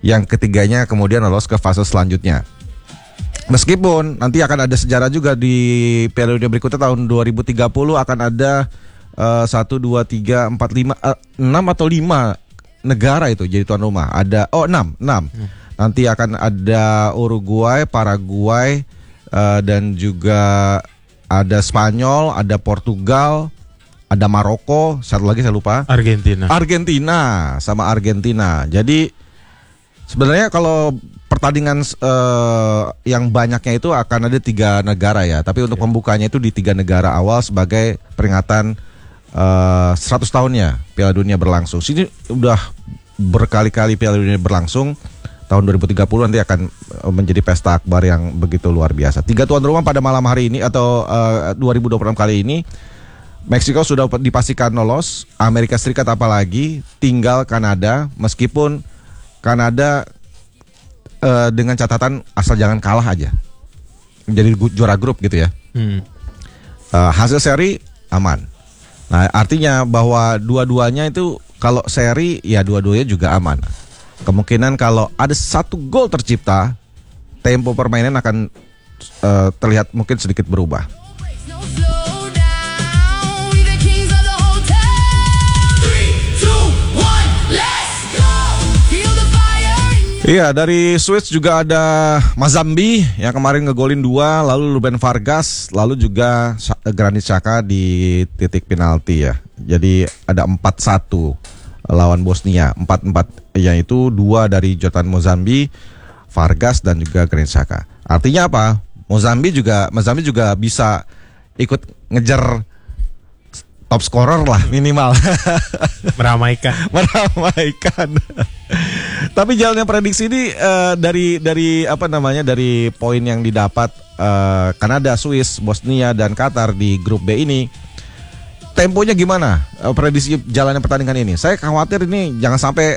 yang ketiganya kemudian lolos ke fase selanjutnya. Meskipun nanti akan ada sejarah juga di Piala Dunia berikutnya tahun 2030 akan ada 1, 2, 3, 4, 5, 6 atau 5 negara itu jadi tuan rumah. Ada 6. Nanti akan ada Uruguay, Paraguay, dan juga ada Spanyol, ada Portugal, ada Maroko, satu lagi saya lupa. Argentina sama Argentina. Jadi sebenarnya kalau pertandingan yang banyaknya itu akan ada 3 negara ya. Tapi untuk pembukanya itu di 3 negara awal sebagai peringatan 100 tahunnya Piala Dunia berlangsung. Sini udah berkali-kali Piala Dunia berlangsung. Tahun 2030 nanti akan menjadi pesta akbar yang begitu luar biasa. 3 tuan rumah pada malam hari ini atau 2026 kali ini. Meksiko sudah dipastikan lolos, Amerika Serikat apalagi, tinggal Kanada. Meskipun Kanada dengan catatan asal jangan kalah aja, jadi juara grup gitu ya. Hasil seri aman. Nah artinya bahwa dua-duanya itu kalau seri ya dua-duanya juga aman. Kemungkinan kalau ada 1 gol tercipta, tempo permainan akan terlihat mungkin sedikit berubah. Iya, dari Swiss juga ada Mazambi yang kemarin ngegolin 2, lalu Ruben Vargas, lalu juga Granit Xhaka di titik penalti ya. Jadi ada 4-1 lawan Bosnia, 4-4 yaitu 2 dari Jordan Mazambi, Vargas dan juga Granit Xhaka. Artinya apa? Mazambi juga bisa ikut ngejar top scorer lah minimal. Meramaikan. Tapi jalannya prediksi ini dari poin yang didapat Kanada, Swiss, Bosnia dan Qatar di grup B ini, temponya gimana? Prediksi jalannya pertandingan ini. Saya khawatir ini jangan sampai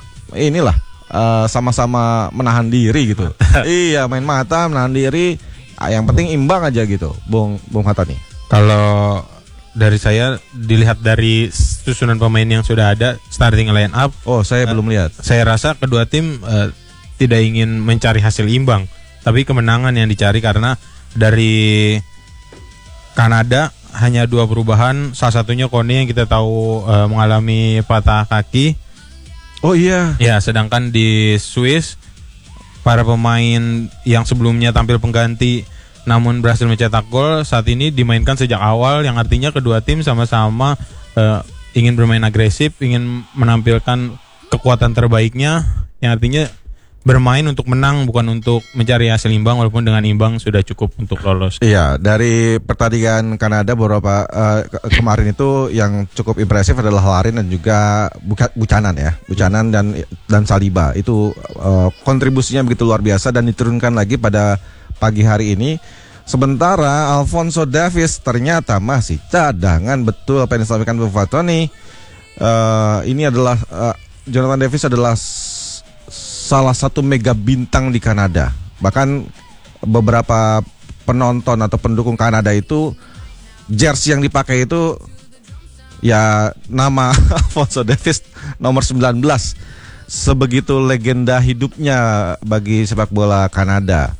sama-sama menahan diri gitu. Iya, main mata, menahan diri. Yang penting imbang aja gitu, Bung Hatani. Kalau dari saya dilihat dari susunan pemain yang sudah ada, starting line up. Oh, saya belum lihat. Saya rasa kedua tim tidak ingin mencari hasil imbang, tapi kemenangan yang dicari karena dari Kanada hanya 2 perubahan, salah satunya Kone yang kita tahu mengalami patah kaki. Oh iya. Ya, sedangkan di Swiss para pemain yang sebelumnya tampil pengganti namun berhasil mencetak gol saat ini dimainkan sejak awal, yang artinya kedua tim sama-sama ingin bermain agresif, ingin menampilkan kekuatan terbaiknya, yang artinya bermain untuk menang bukan untuk mencari hasil imbang, walaupun dengan imbang sudah cukup untuk lolos. Iya, dari pertandingan Kanada beberapa kemarin itu yang cukup impresif adalah Larin dan juga Buchanan dan Saliba. Itu kontribusinya begitu luar biasa dan diturunkan lagi pada pagi hari ini. Sementara Alphonso Davies ternyata masih cadangan. Betul apa yang disampaikan Bung Fatoni. Ini adalah Jonathan Davies adalah salah satu mega bintang di Kanada. Bahkan beberapa penonton atau pendukung Kanada itu jersey yang dipakai itu ya nama Alphonso Davies nomor 19. Sebegitu legenda hidupnya bagi sepak bola Kanada.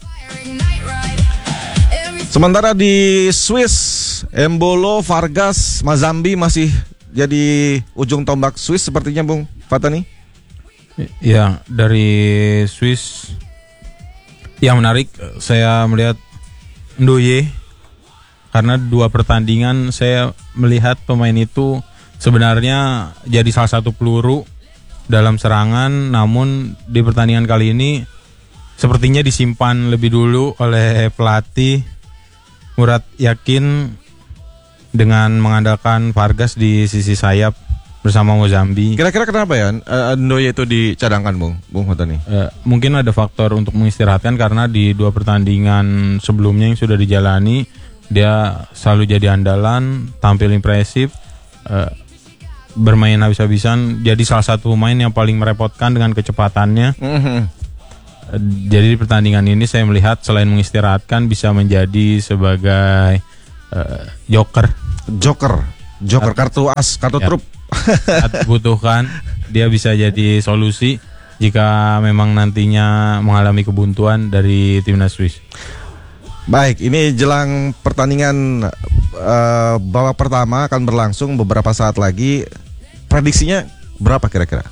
Sementara di Swiss, Embolo, Vargas, Mazambi masih jadi ujung tombak Swiss sepertinya, Bung Fatani. Ya, dari Swiss yang menarik saya melihat Ndoye, karena 2 pertandingan saya melihat pemain itu sebenarnya jadi salah satu peluru dalam serangan, namun di pertandingan kali ini sepertinya disimpan lebih dulu oleh pelatih Murat Yakin dengan mengandalkan Vargas di sisi sayap bersama Mazambi. Kira-kira kenapa ya Ndoye itu dicadangkan, Bung Fatani? Mungkin ada faktor untuk mengistirahatkan, karena di 2 pertandingan sebelumnya yang sudah dijalani dia selalu jadi andalan, tampil impresif, bermain habis-habisan, jadi salah satu pemain yang paling merepotkan dengan kecepatannya. Jadi di pertandingan ini saya melihat selain mengistirahatkan bisa menjadi sebagai joker kartu as, kartu truf. Saat butuhkan dia bisa jadi solusi. jika memang nantinya mengalami kebuntuan dari timnas Swiss. Baik, ini jelang pertandingan babak pertama akan berlangsung beberapa saat lagi. Prediksinya berapa kira-kira?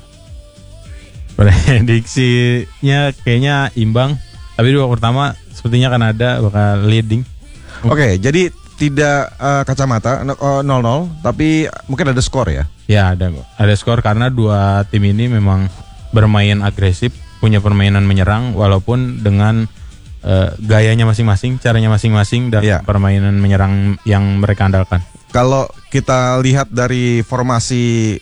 Prediksinya kayaknya imbang, tapi di babak pertama sepertinya Kanada bakal leading. Oke, jadi tidak kacamata 0-0, tapi mungkin ada skor ya? Ya, ada skor karena dua tim ini memang bermain agresif, punya permainan menyerang walaupun dengan gayanya masing-masing, caranya masing-masing dan permainan menyerang yang mereka andalkan. Kalau kita lihat dari formasi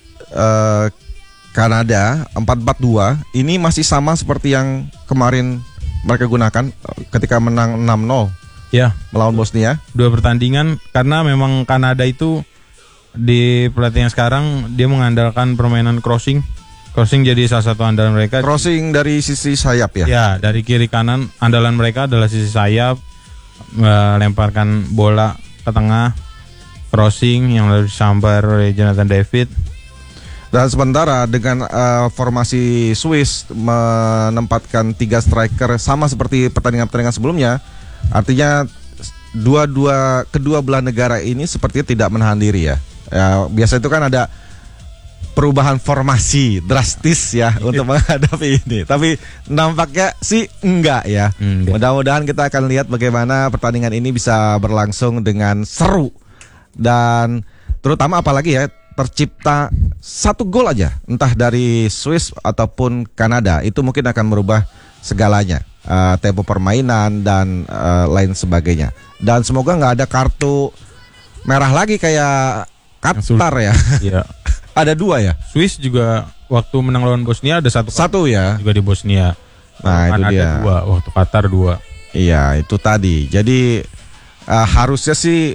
Kanada 4-4-2 ini masih sama seperti yang kemarin mereka gunakan ketika menang 6-0 ya melawan Bosnia. Dua pertandingan, karena memang Kanada itu di pelatih yang sekarang dia mengandalkan permainan crossing jadi salah satu andalan mereka. Crossing dari sisi sayap ya? Ya, dari kiri kanan andalan mereka adalah sisi sayap, melemparkan bola ke tengah, crossing yang lalu disambar oleh Jonathan David. Dan sementara dengan formasi Swiss menempatkan 3 striker sama seperti pertandingan-pertandingan sebelumnya, artinya kedua belah negara ini sepertinya tidak menahan diri ya. Biasa itu kan ada perubahan formasi drastis ya untuk menghadapi ini. Tapi nampaknya sih enggak ya. Mudah-mudahan kita akan lihat bagaimana pertandingan ini bisa berlangsung dengan seru. Dan terutama apalagi ya, tercipta 1 gol aja, entah dari Swiss ataupun Kanada, itu mungkin akan merubah segalanya, tempo permainan dan lain sebagainya. Dan semoga nggak ada kartu merah lagi kayak Qatar ya. Iya. Ada 2 ya. Swiss juga waktu menang lawan Bosnia ada satu ya. Juga di Bosnia. Nah itu dia. Ada 2 waktu Qatar 2. Iya itu tadi. Jadi harusnya sih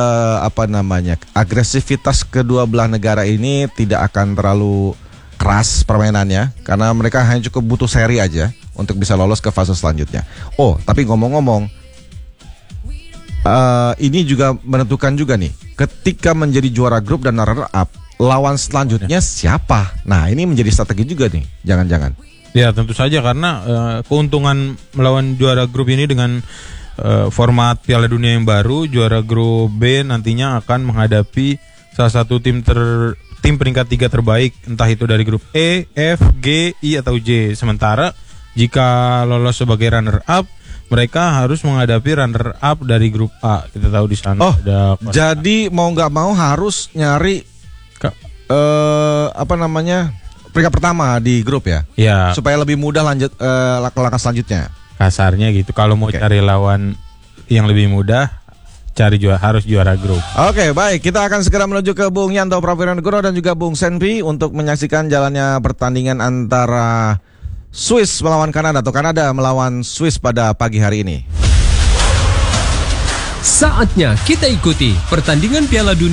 agresivitas kedua belah negara ini tidak akan terlalu keras permainannya, karena mereka hanya cukup butuh seri aja untuk bisa lolos ke fase selanjutnya. Oh tapi ngomong-ngomong, ini juga menentukan juga nih, ketika menjadi juara grup dan runner up, lawan selanjutnya siapa? Nah ini menjadi strategi juga nih, jangan-jangan. Ya tentu saja, karena keuntungan melawan juara grup ini dengan format Piala Dunia yang baru, juara grup B nantinya akan menghadapi salah satu tim peringkat 3 terbaik, entah itu dari grup E, F, G, I atau J. Sementara jika lolos sebagai runner up, mereka harus menghadapi runner up dari grup A. Kita tahu di sana ada jadi mau nggak mau harus nyari peringkat pertama di grup ya? Ya. Supaya lebih mudah lanjut langkah selanjutnya. Kasarnya gitu. Kalau mau cari lawan yang lebih mudah, harus juara grup. Oke, baik. Kita akan segera menuju ke Bung Yanto Praviranegoro dan juga Bung Senpi untuk menyaksikan jalannya pertandingan antara Swiss melawan Kanada atau Kanada melawan Swiss pada pagi hari ini. Saatnya kita ikuti pertandingan Piala Dunia